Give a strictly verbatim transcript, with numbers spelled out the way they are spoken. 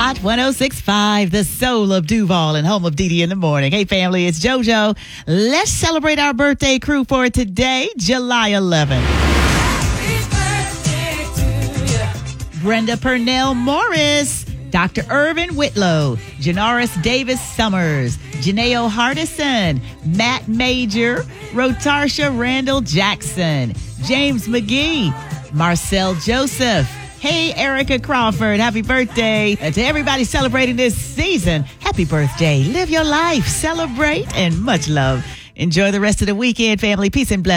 Hot one oh six point five, the soul of Duval and home of Dee Dee in the morning. Hey, family, it's JoJo. Let's celebrate our birthday crew for today, July eleventh. Happy birthday to you. Brenda Purnell Morris, Doctor Irvin Whitlow, Janaris Davis Summers, Janeo Hardison, Matt Major, Rotarsha Randall Jackson, James McGee, Marcel Joseph. Hey, Erica Crawford, happy birthday. And to everybody celebrating this season, happy birthday. Live your life, celebrate, and much love. Enjoy the rest of the weekend, family. Peace and blessings.